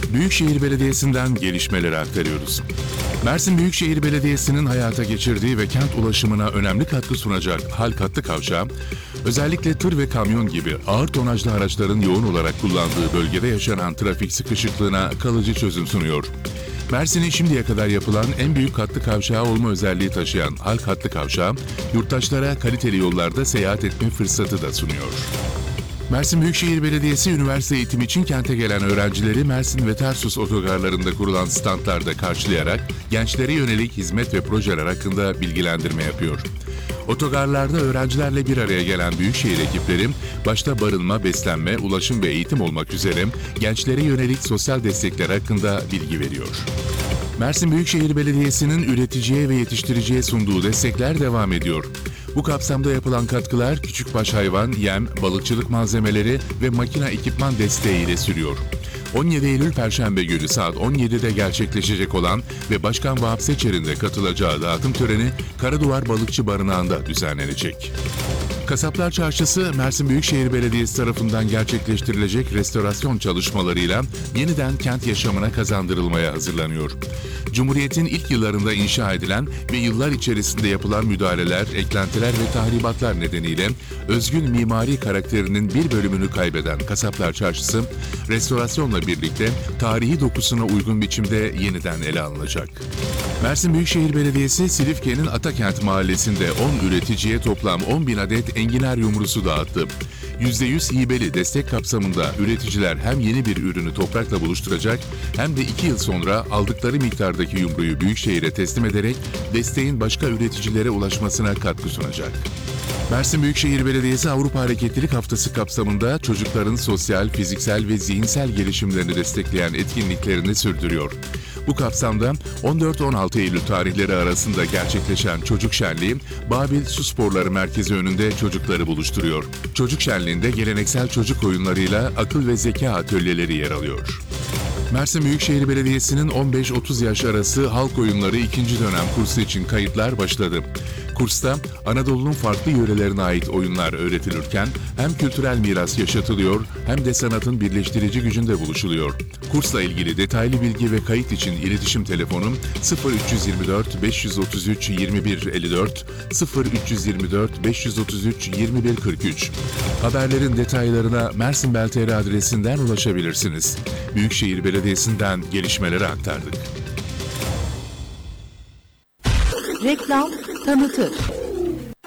Büyükşehir Belediyesi'nden gelişmeleri aktarıyoruz. Mersin Büyükşehir Belediyesi'nin hayata geçirdiği ve kent ulaşımına önemli katkı sunacak Halk Hattı Kavşağı, özellikle tır ve kamyon gibi ağır tonajlı araçların yoğun olarak kullandığı bölgede yaşanan trafik sıkışıklığına kalıcı çözüm sunuyor. Mersin'in şimdiye kadar yapılan en büyük hatlı kavşağı olma özelliği taşıyan Halk Hattı Kavşağı, yurttaşlara kaliteli yollarda seyahat etme fırsatı da sunuyor. Mersin Büyükşehir Belediyesi üniversite eğitimi için kente gelen öğrencileri Mersin ve Tarsus otogarlarında kurulan standlarda karşılayarak gençlere yönelik hizmet ve projeler hakkında bilgilendirme yapıyor. Otogarlarda öğrencilerle bir araya gelen Büyükşehir ekipleri, başta barınma, beslenme, ulaşım ve eğitim olmak üzere gençlere yönelik sosyal destekler hakkında bilgi veriyor. Mersin Büyükşehir Belediyesi'nin üreticiye ve yetiştiriciye sunduğu destekler devam ediyor. Bu kapsamda yapılan katkılar küçükbaş hayvan, yem, balıkçılık malzemeleri ve makine ekipman desteğiyle sürüyor. 17 Eylül Perşembe günü saat 17'de gerçekleşecek olan ve Başkan Vahap Seçer'in de katılacağı dağıtım töreni Karaduvar Balıkçı Barınağı'nda düzenlenecek. Kasaplar Çarşısı, Mersin Büyükşehir Belediyesi tarafından gerçekleştirilecek restorasyon çalışmalarıyla yeniden kent yaşamına kazandırılmaya hazırlanıyor. Cumhuriyet'in ilk yıllarında inşa edilen ve yıllar içerisinde yapılan müdahaleler, eklentiler ve tahribatlar nedeniyle özgün mimari karakterinin bir bölümünü kaybeden Kasaplar Çarşısı, restorasyonla birlikte tarihi dokusuna uygun biçimde yeniden ele alınacak. Mersin Büyükşehir Belediyesi, Silifke'nin Atakent Mahallesi'nde 10 üreticiye toplam 10.000 adet enginar yumrusu dağıttı. %100 hibeli destek kapsamında üreticiler hem yeni bir ürünü toprakla buluşturacak hem de 2 yıl sonra aldıkları miktardaki yumruyu Büyükşehir'e teslim ederek desteğin başka üreticilere ulaşmasına katkı sunacak. Mersin Büyükşehir Belediyesi Avrupa Hareketlilik Haftası kapsamında çocukların sosyal, fiziksel ve zihinsel gelişimlerini destekleyen etkinliklerini sürdürüyor. Bu kapsamda 14-16 Eylül tarihleri arasında gerçekleşen Çocuk Şenliği, Babil Su Sporları Merkezi önünde çocukları buluşturuyor. Çocuk Şenliği'nde geleneksel çocuk oyunlarıyla akıl ve zeka atölyeleri yer alıyor. Mersin Büyükşehir Belediyesi'nin 15-30 yaş arası halk oyunları 2. dönem kursu için kayıtlar başladı. Kursta Anadolu'nun farklı yörelerine ait oyunlar öğretilirken hem kültürel miras yaşatılıyor hem de sanatın birleştirici gücünde buluşuluyor. Kursla ilgili detaylı bilgi ve kayıt için iletişim telefonum 0324 533 2154 0324 533 2143. Haberlerin detaylarına Mersin Bel.tr adresinden ulaşabilirsiniz. Büyükşehir Belediyesi'nden gelişmeleri aktardık. Reklam tanıtır.